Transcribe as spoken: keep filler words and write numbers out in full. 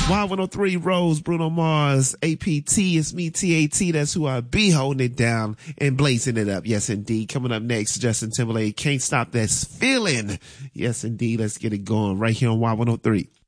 Y one oh three Rose, Bruno Mars, A P T, it's me, T A T, that's who I be, holding it down and blazing it up. Yes, indeed. Coming up next, Justin Timberlake, Can't Stop This Feeling. Yes, indeed. Let's get it going right here on Y one oh three.